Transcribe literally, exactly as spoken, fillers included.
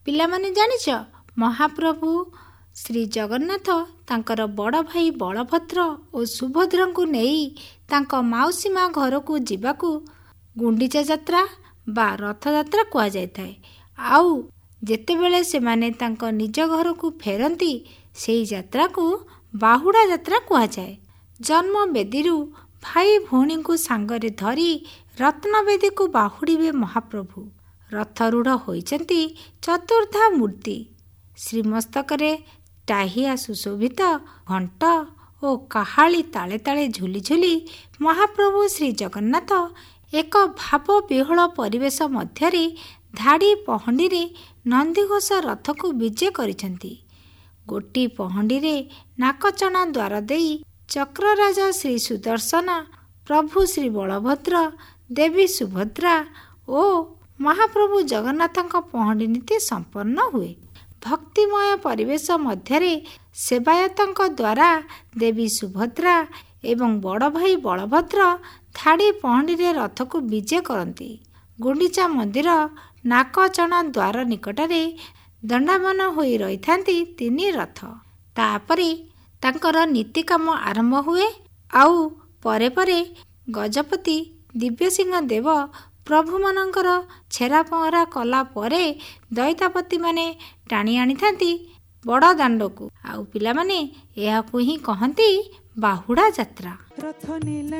ପିଲାମାନେ ଜାଣିଛ, ମହାପ୍ରଭୁ ଶ୍ରୀ ଜଗନ୍ନାଥ ତାଙ୍କର ବଡ଼ ଭାଇ ବଳଭଦ୍ର ଓ ସୁଭଦ୍ରଙ୍କୁ ନେଇ ତାଙ୍କ ମାଉସୀ ମା ଘରକୁ ଯିବାକୁ ଗୁଣ୍ଡିଚା ଯାତ୍ରା ବା ରଥଯାତ୍ରା କୁହାଯାଇଥାଏ। ଆଉ ଯେତେବେଳେ ସେମାନେ ତାଙ୍କ ନିଜ ଘରକୁ ଫେରନ୍ତି ସେହି ଯାତ୍ରାକୁ ବାହୁଡ଼ା ଯାତ୍ରା କୁହାଯାଏ। ଜନ୍ମବେଦୀରୁ ଭାଇ ଭଉଣୀଙ୍କୁ ସାଙ୍ଗରେ ଧରି ରତ୍ନବେଦୀକୁ ବାହୁଡ଼ିବେ ମହାପ୍ରଭୁ। ରଥରୂଢ଼ ହୋଇଛନ୍ତି ଚତୁର୍ଦ୍ଧା ମୂର୍ତ୍ତି। ଶ୍ରୀମସ୍ତକରେ ଟାହିଆ ସୁଶୋଭିତ ଘଣ୍ଟ ଓ କାହାଳି ତାଳେ ତାଳେ ଝୁଲି ଝୁଲି ମହାପ୍ରଭୁ ଶ୍ରୀ ଜଗନ୍ନାଥ ଏକ ଭାବ ବିହ୍ୱଳ ପରିବେଶ ମଧ୍ୟରେ ଧାଡ଼ି ପହଣ୍ଡିରେ ନନ୍ଦିଘୋଷ ରଥକୁ ବିଜେ କରିଛନ୍ତି। ଗୋଟି ପହଣ୍ଡିରେ ନାକଚଣା ଦ୍ୱାର ଦେଇ ଚକ୍ରରାଜ ଶ୍ରୀ ସୁଦର୍ଶନ, ପ୍ରଭୁ ଶ୍ରୀ ବଳଭଦ୍ର, ଦେବୀ ସୁଭଦ୍ରା ଓ ମହାପ୍ରଭୁ ଜଗନ୍ନାଥଙ୍କ ପହଣ୍ଡି ନୀତି ସମ୍ପନ୍ନ ହୁଏ। ଭକ୍ତିମୟ ପରିବେଶ ମଧ୍ୟରେ ସେବାୟତଙ୍କ ଦ୍ୱାରା ଦେବୀ ସୁଭଦ୍ରା ଏବଂ ବଡ଼ ଭାଇ ବଳଭଦ୍ର ଧାଡ଼ି ପହଣ୍ଡିରେ ରଥକୁ ବିଜେ କରନ୍ତି। ଗୁଣ୍ଡିଚା ମନ୍ଦିର ନାକଚଣା ଦ୍ୱାର ନିକଟରେ ଦଣ୍ଡାୟମାନ ହୋଇ ରହିଥାନ୍ତି ତିନି ରଥ। ତାପରେ ତାଙ୍କର ନୀତିକାମ ଆରମ୍ଭ ହୁଏ। ଆଉ ପରେ ପରେ ଗଜପତି ଦିବ୍ୟସିଂହ ଦେବ ପ୍ରଭୁମାନଙ୍କର ଛେରା ପହଁରା କଲା ପରେ ଦଇତାପତିମାନେ ଟାଣି ଆଣିଥାନ୍ତି ବଡ଼ ଦାଣ୍ଡକୁ। ଆଉ ପିଲାମାନେ ଏହାକୁ ହିଁ କହନ୍ତି ବାହୁଡ଼ା ଯାତ୍ରା।